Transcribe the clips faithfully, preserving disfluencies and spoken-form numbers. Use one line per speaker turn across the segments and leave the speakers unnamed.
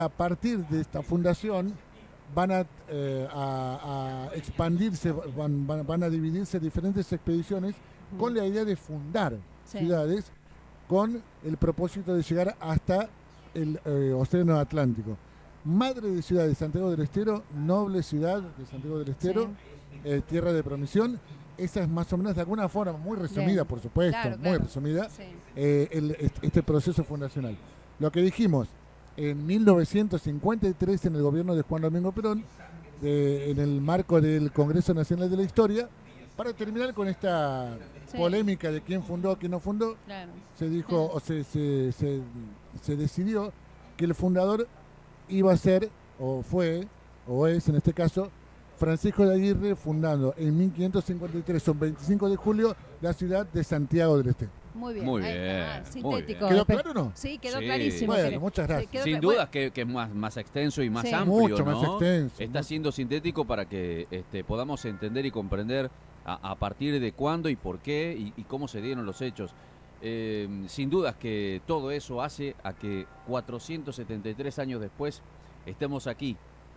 a partir de esta fundación van a, eh, a, a expandirse, van, van, van a dividirse diferentes expediciones uh-huh. con la idea de fundar sí. ciudades con el propósito de llegar hasta el eh, Océano Atlántico. Madre de ciudad de Santiago del Estero, noble ciudad de Santiago del Estero, sí. eh, tierra de promisión. Esa es más o menos de alguna forma, muy resumida, Bien. por supuesto, claro, muy claro. resumida, sí. eh, el, este proceso fundacional. Lo que dijimos, en mil novecientos cincuenta y tres, en el gobierno de Juan Domingo Perón, eh, en el marco del Congreso Nacional de la Historia, para terminar con esta sí. polémica de quién fundó, quién no fundó, claro. se dijo, sí. o se, se, se, se decidió que el fundador iba a ser, o fue, o es en este caso, Francisco de Aguirre, fundando en mil quinientos cincuenta y tres, son veinticinco de julio, la ciudad de Santiago del Estero.
Muy bien.
Muy bien.
Ah, sintético.
¿Quedó claro o no?
Sí, quedó
sí.
clarísimo.
Bueno, muchas gracias.
Sí, Sin duda que, que es más, más extenso y más sí. amplio,
Mucho
¿no?
más extenso.
Está
mucho.
siendo sintético para que este, podamos entender y comprender a, a partir de cuándo y por qué y, y cómo se dieron los hechos. Eh, sin dudas que todo eso hace a que cuatrocientos setenta y tres años después estemos aquí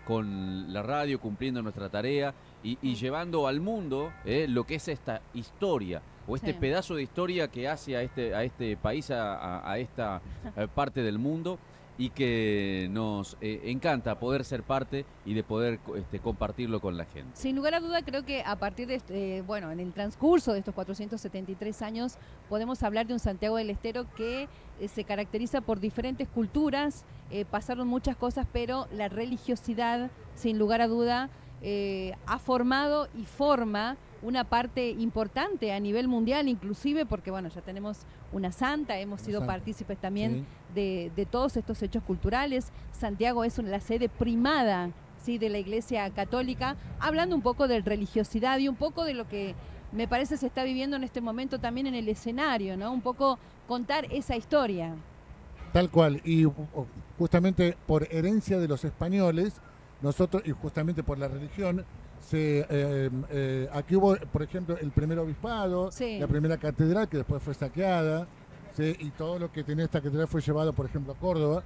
con la radio cumpliendo nuestra tarea y, y llevando al mundo eh, lo que es esta historia o este sí. pedazo de historia que hace a este, a este país, a, a, a esta eh, parte del mundo y que nos eh, encanta poder ser parte y de poder este, compartirlo con la gente.
Sin lugar a duda, creo que a partir de, este, eh, bueno, en el transcurso de estos cuatrocientos setenta y tres años podemos hablar de un Santiago del Estero que eh, se caracteriza por diferentes culturas, eh, pasaron muchas cosas, pero la religiosidad, sin lugar a duda, eh, ha formado y forma una parte importante a nivel mundial, inclusive porque, bueno, ya tenemos una santa, hemos sido santa. partícipes también sí. de, de todos estos hechos culturales. Santiago es una, la sede primada, ¿sí?, de la Iglesia Católica, hablando un poco de religiosidad y un poco de lo que me parece se está viviendo en este momento también en el escenario, ¿no? Un poco contar esa historia.
Tal cual, y justamente por herencia de los españoles, nosotros, y justamente por la religión, Se, eh, eh, aquí hubo, por ejemplo, el primer obispado, sí. la primera catedral que después fue saqueada, ¿sí? y todo lo que tenía esta catedral fue llevado, por ejemplo, a Córdoba.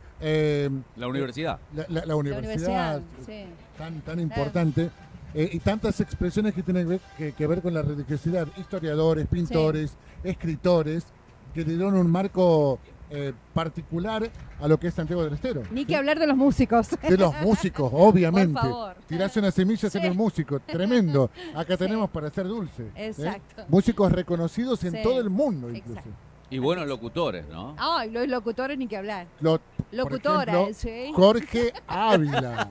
Eh, la universidad.
La, la, la universidad,
la universidad sí.
tan, tan importante. Eh, y tantas expresiones que tienen que ver, que, que ver con la religiosidad. Historiadores, pintores, sí. escritores, que le dieron un marco Eh, particular a lo que es Santiago del Estero.
Ni
¿sí?
que hablar de los músicos.
De los músicos, obviamente.
Por favor.
Tirarse una semilla
sí.
en el músico, tremendo. Acá
sí.
tenemos para hacer dulce.
Exacto.
¿eh? Músicos reconocidos en
sí.
todo el mundo, incluso.
Exacto. Y buenos locutores, ¿no?
Ay, los locutores ni que hablar.
Lo,
Locutora,
por ejemplo,
¿sí?
Jorge Ávila,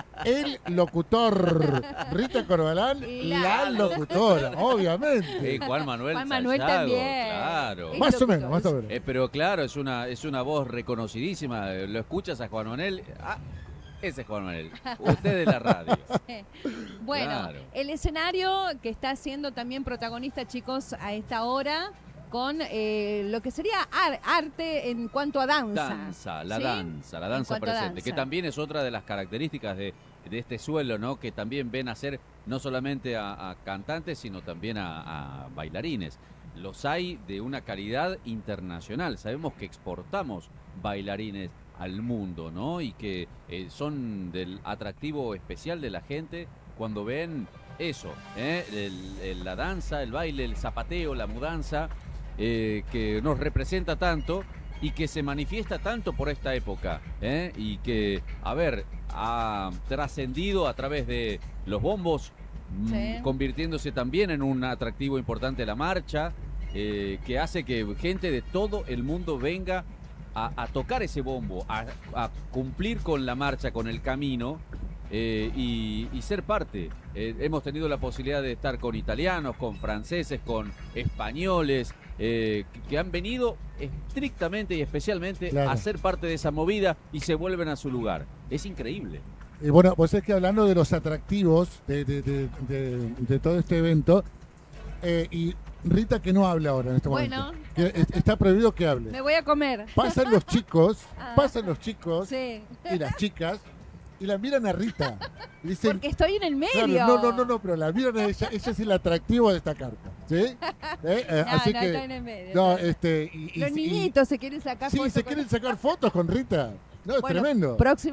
el locutor. Rita Corbalán, la, la locutora, obviamente.
Sí, Juan Manuel
Juan Manuel
Sayago,
también.
Claro.
El
Más
locutor.
o menos, más o menos.
Eh, pero claro, es una, es una voz reconocidísima. Lo escuchas a Juan Manuel. Ah, ese es Juan Manuel. Usted de la radio.
Sí. Bueno, claro. El escenario que está siendo también protagonista, chicos, a esta hora, con eh, lo que sería ar arte en cuanto a danza.
Danza, la
¿sí?
danza, la danza presente, danza. Que también es otra de las características de, de este suelo, ¿no? Que también ven hacer no solamente a, a cantantes, sino también a, a bailarines. Los hay de una calidad internacional. Sabemos que exportamos bailarines al mundo, ¿no? Y que eh, son del atractivo especial de la gente cuando ven eso, ¿eh? el, el, la danza, el baile, el zapateo, la mudanza. Eh, que nos representa tanto y que se manifiesta tanto por esta época, ¿eh? y que, a ver, ha trascendido a través de los bombos, sí. m, convirtiéndose también en un atractivo importante la marcha, eh, que hace que gente de todo el mundo venga a, a tocar ese bombo, a, a cumplir con la marcha, con el camino, eh, y, y ser parte. Eh, hemos tenido la posibilidad de estar con italianos, con franceses, con españoles, eh, que, que han venido estrictamente y especialmente claro. a ser parte de esa movida y se vuelven a su lugar. Es increíble.
Y bueno, vos es que hablando de los atractivos de, de, de, de, de todo este evento, eh, y Rita que no habla ahora en este
bueno.
momento. Que está prohibido que hable.
Me voy a comer.
Pasan los chicos,
ah.
pasan los chicos
sí.
y las chicas y la miran a Rita. Y dicen,
porque estoy en el medio.
Claro, no, no, no, no, pero la miran a ella. Ella es el atractivo de esta carta. ¿Sí? ¿Eh? Eh,
no,
así
no,
que,
estoy en el medio.
No, este, y,
los
y,
niñitos
y,
se quieren sacar
sí,
fotos.
se
con...
quieren sacar fotos con Rita. No, es bueno, tremendo.
Próximo